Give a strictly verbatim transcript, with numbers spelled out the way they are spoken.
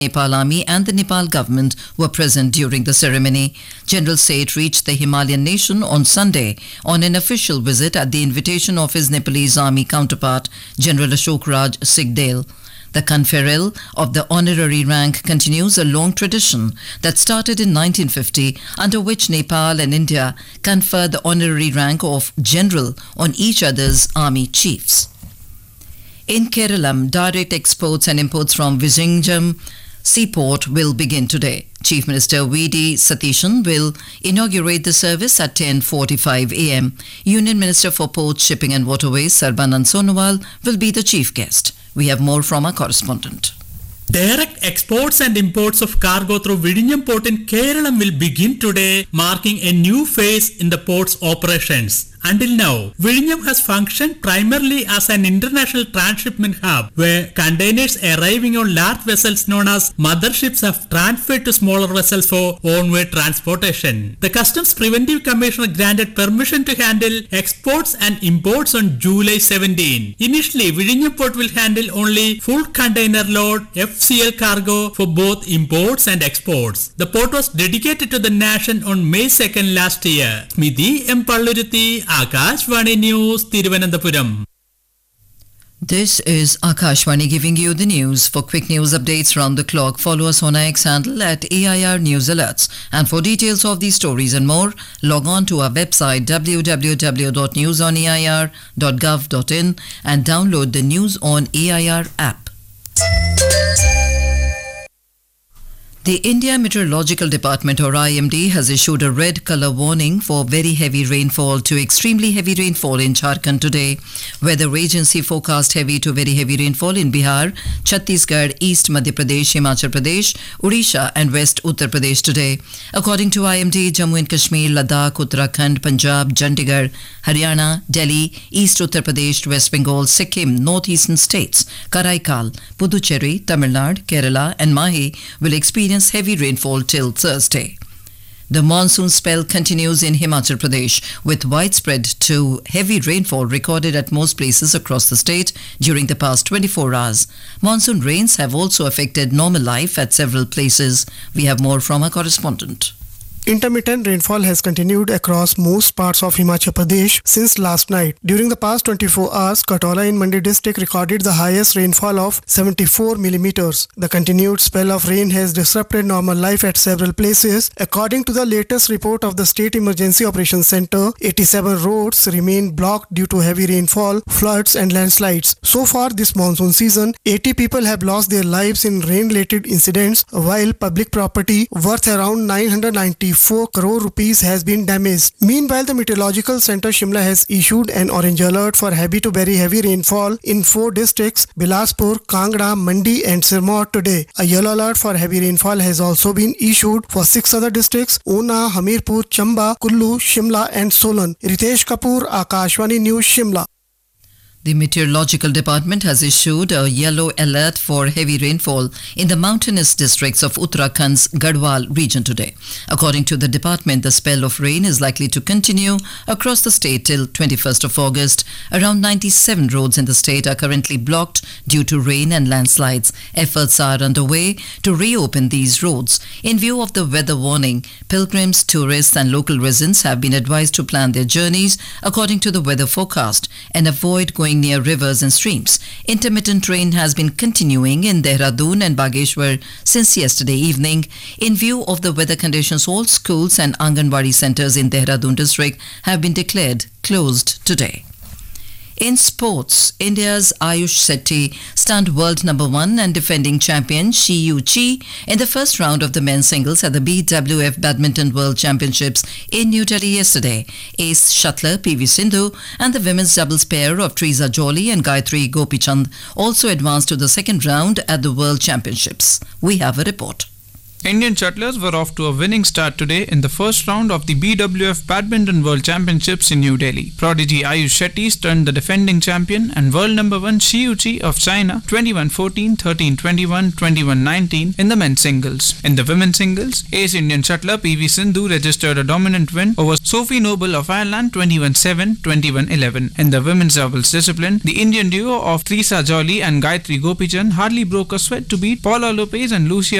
Nepal Army and the Nepal government were present during the ceremony. General Seth reached the Himalayan nation on Sunday on an official visit at the invitation of his Nepalese army counterpart, General Ashok Raj Sigdel. The conferral of the honorary rank continues a long tradition that started in nineteen fifty, under which Nepal and India conferred the honorary rank of general on each other's army chiefs. In Kerala, direct exports and imports from Vizhinjam Seaport will begin today. Chief Minister V D Satishan will inaugurate the service at ten forty-five a m. Union Minister for Ports, Shipping and Waterways, Sarbanand Sonowal, will be the chief guest. We have more from our correspondent. Direct exports and imports of cargo through Vizhinjam Port in Kerala will begin today, marking a new phase in the port's operations. Until now, Vizhinjam has functioned primarily as an international transshipment hub where containers arriving on large vessels known as motherships have transferred to smaller vessels for on-way transportation. The Customs Preventive Commissioner granted permission to handle exports and imports on July seventeenth. Initially, Vizhinjam Port will handle only full container load F C L cargo for both imports and exports. The port was dedicated to the nation on May second last year. Smiti M. Palluruthi, Akashvani News, Thiruvananthapuram. This is Akashvani giving you the news. For quick news updates round the clock, follow us on our X handle at A I R News Alerts. And for details of these stories and more, log on to our website w w w dot news on a i r dot gov dot in and download the News on A I R app. The India Meteorological Department, or I M D, has issued a red colour warning for very heavy rainfall to extremely heavy rainfall in Jharkhand today. Weather agency forecast heavy to very heavy rainfall in Bihar, Chhattisgarh, East Madhya Pradesh, Himachal Pradesh, Odisha and West Uttar Pradesh today. According to I M D, Jammu and Kashmir, Ladakh, Uttarakhand, Punjab, Chandigarh, Haryana, Delhi, East Uttar Pradesh, West Bengal, Sikkim, northeastern states, Karaikal, Puducherry, Tamil Nadu, Kerala and Mahi will experience heavy rainfall till Thursday. The monsoon spell continues in Himachal Pradesh with widespread to heavy rainfall recorded at most places across the state during the past twenty-four hours. Monsoon rains have also affected normal life at several places. We have more from our correspondent. Intermittent rainfall has continued across most parts of Himachal Pradesh since last night. During the past twenty-four hours, Katola in Mandi district recorded the highest rainfall of seventy-four millimeters. The continued spell of rain has disrupted normal life at several places. According to the latest report of the State Emergency Operations Center, eighty-seven roads remain blocked due to heavy rainfall, floods and landslides. So far this monsoon season, eighty people have lost their lives in rain-related incidents, while public property worth around nine hundred ninety-four crore rupees has been damaged. Meanwhile, the Meteorological Center Shimla has issued an orange alert for heavy to very heavy rainfall in four districts, Bilaspur, Kangra, Mandi and Sirmaur today. A yellow alert for heavy rainfall has also been issued for six other districts, Una, Hamirpur, Chamba, Kullu, Shimla and Solan. Ritesh Kapoor, Akashvani News, Shimla. The Meteorological Department has issued a yellow alert for heavy rainfall in the mountainous districts of Uttarakhand's Garhwal region today. According to the department, the spell of rain is likely to continue across the state till twenty-first of August. Around ninety-seven roads in the state are currently blocked due to rain and landslides. Efforts are underway to reopen these roads. In view of the weather warning, pilgrims, tourists and local residents have been advised to plan their journeys according to the weather forecast and avoid going near rivers and streams. Intermittent rain has been continuing in Dehradun and Bageshwar since yesterday evening. In view of the weather conditions, all schools and Anganwadi centers in Dehradun district have been declared closed today. In sports, India's Ayush Sethi stunned world number one and defending champion Shi Yu Chi in the first round of the men's singles at the B W F Badminton World Championships in New Delhi yesterday. Ace shuttler P V Sindhu and the women's doubles pair of Teresa Jolly and Gayatri Gopichand also advanced to the second round at the World Championships. We have a report. Indian shuttlers were off to a winning start today in the first round of the B W F Badminton World Championships in New Delhi. Prodigy Ayush Shetty stunned the defending champion and world number one Xiu of China twenty-one fourteen, thirteen twenty-one, twenty-one nineteen in the men's singles. In the women's singles, ace Indian shuttler P V Sindhu registered a dominant win over Sophie Noble of Ireland twenty-one seven, twenty-one eleven. In the women's doubles discipline, the Indian duo of Trisa Jolly and Gayatri Gopichand hardly broke a sweat to beat Paula Lopez and Lucia